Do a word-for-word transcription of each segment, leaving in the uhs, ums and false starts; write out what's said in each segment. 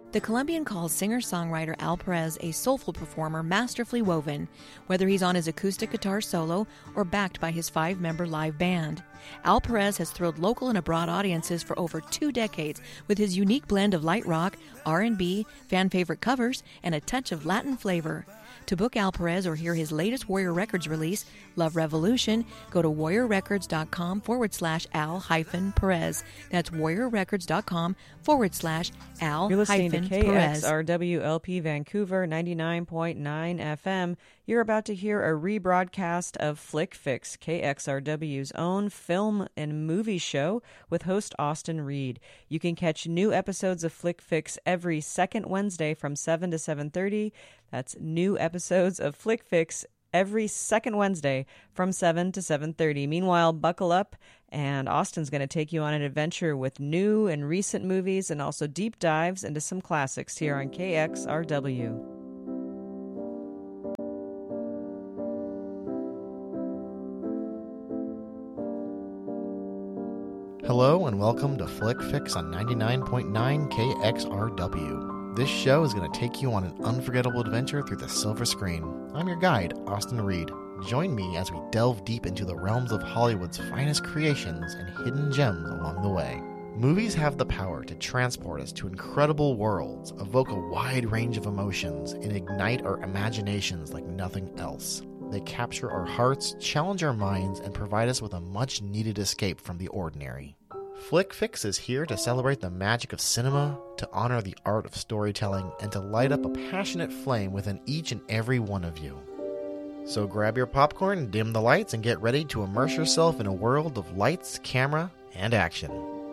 The Colombian calls singer-songwriter Al Perez a soulful performer masterfully woven, whether he's on his acoustic guitar solo or backed by his five-member live band. Al Perez has thrilled local and abroad audiences for over two decades with his unique blend of light rock, R and B, fan-favorite covers, and a touch of Latin flavor. To book Al Perez or hear his latest Warrior Records release, Love Revolution, go to warriorrecords.com forward slash Al hyphen Perez. That's warriorrecords.com forward slash Al You're listening hyphen to K Perez. X R W L P Vancouver ninety-nine point nine F M. You're about to hear a rebroadcast of Flick Fix, K X R W's own film and movie show with host Austin Reed. You can catch new episodes of Flick Fix every second Wednesday from seven to seven thirty. That's new episodes of Flick Fix every second Wednesday from seven to seven thirty. Meanwhile, buckle up, and Austin's going to take you on an adventure with new and recent movies and also deep dives into some classics here on K X R W. Hello and welcome to Flick Fix on ninety-nine point nine K X R W. This show is going to take you on an unforgettable adventure through the silver screen. I'm your guide, Austin Reed. Join me as we delve deep into the realms of Hollywood's finest creations and hidden gems along the way. Movies have the power to transport us to incredible worlds, evoke a wide range of emotions, and ignite our imaginations like nothing else. They capture our hearts, challenge our minds, and provide us with a much-needed escape from the ordinary. Flick Fix is here to celebrate the magic of cinema, to honor the art of storytelling, and to light up a passionate flame within each and every one of you. So grab your popcorn, dim the lights, and get ready to immerse yourself in a world of lights, camera, and action.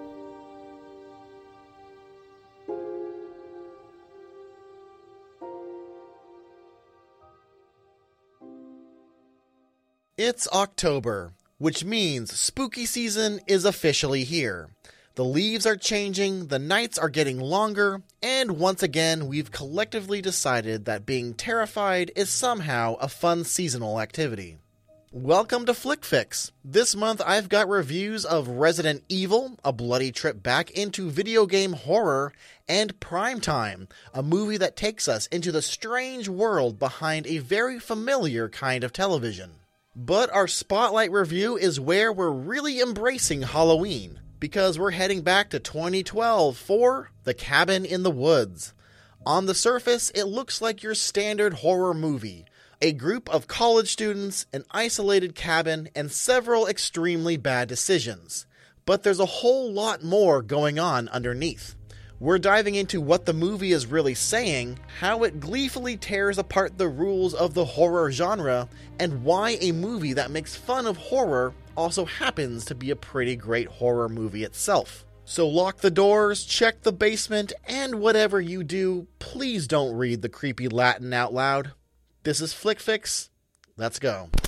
It's October, which means spooky season is officially here. The leaves are changing, the nights are getting longer, and once again we've collectively decided that being terrified is somehow a fun seasonal activity. Welcome to Flick Fix. This month I've got reviews of Resident Evil, a bloody trip back into video game horror, and Primetime, a movie that takes us into the strange world behind a very familiar kind of television. But our spotlight review is where we're really embracing Halloween, because we're heading back to twenty twelve for The Cabin in the Woods. On the surface, it looks like your standard horror movie. A group of college students, an isolated cabin, and several extremely bad decisions. But there's a whole lot more going on underneath. We're diving into what the movie is really saying, how it gleefully tears apart the rules of the horror genre, and why a movie that makes fun of horror also happens to be a pretty great horror movie itself. So lock the doors, check the basement, and whatever you do, please don't read the creepy Latin out loud. This is Flick Fix. Let's go.